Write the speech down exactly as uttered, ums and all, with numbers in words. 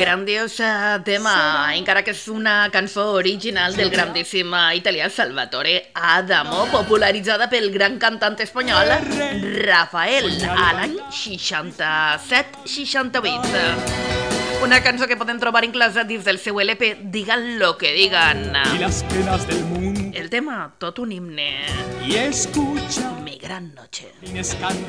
Grandiosa tema, encara que és una cançó original del grandíssim italià Salvatore Adamo, popularitzada pel gran cantant espanyol Rafael a l'any seixanta-set seixanta-vuit. Una cançó que podem trobar inclosa dins del seu L P Digan lo que digan. El tema, tot un himne. Y escucha Mi gran noche. Inés canta